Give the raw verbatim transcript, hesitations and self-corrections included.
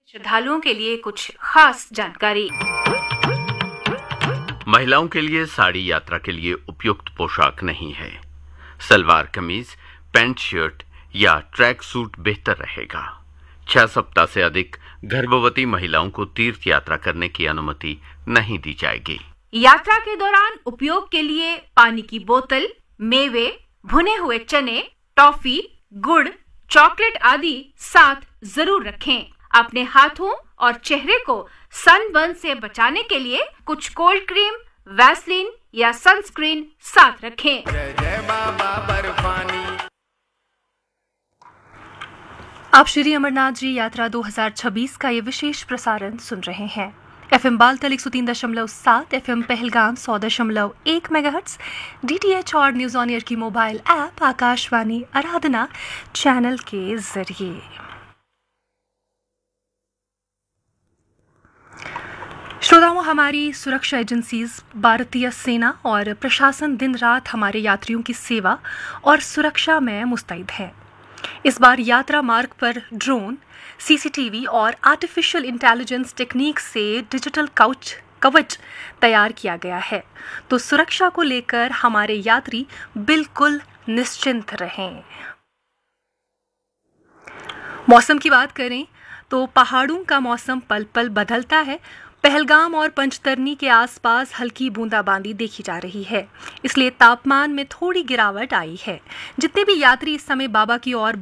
श्रद्धालुओं के लिए कुछ खास जानकारी। महिलाओं के लिए साड़ी यात्रा के लिए उपयुक्त पोशाक नहीं है। सलवार कमीज, पैंट शर्ट या ट्रैक सूट बेहतर रहेगा। छह सप्ताह से अधिक गर्भवती महिलाओं को तीर्थ यात्रा करने की अनुमति नहीं दी जाएगी। यात्रा के दौरान उपयोग के लिए पानी की बोतल, मेवे, भुने हुए चने, टॉफी, गुड़, चॉकलेट आदि साथ जरूर रखें। अपने हाथों और चेहरे को सनबर्न से बचाने के लिए कुछ कोल्ड क्रीम, वैसलीन या सनस्क्रीन साथ रखें। जय जय बाबा बर्फानी। आप श्री अमरनाथ जी यात्रा दो हज़ार छब्बीस का ये विशेष प्रसारण सुन रहे हैं। एफएम बालतल एक सौ तीन दशमलव सात, एफएम पहलगाम सौ दशमलव एक मेगाहर्ट्ज, डीटीएच और न्यूज ऑन एयर की मोबाइल ऐप आकाशवाणी आराधना चैनल के जरिए। श्रोताओं, हमारी सुरक्षा एजेंसीज, भारतीय सेना और प्रशासन दिन रात हमारे यात्रियों की सेवा और सुरक्षा में मुस्तैद है। इस बार यात्रा मार्ग पर ड्रोन, सीसीटीवी और आर्टिफिशियल इंटेलिजेंस टेक्निक से डिजिटल काउच कवच तैयार किया गया है, तो सुरक्षा को लेकर हमारे यात्री बिल्कुल निश्चिंत रहें। मौसम की बात करें तो पहाड़ों का मौसम पल पल बदलता है। पहलगाम और पंचतरनी के आसपास हल्की बूंदाबांदी देखी जा रही है, इसलिए तापमान में थोड़ी गिरावट आई है। जितने भी यात्री इस समय बाबा की ओर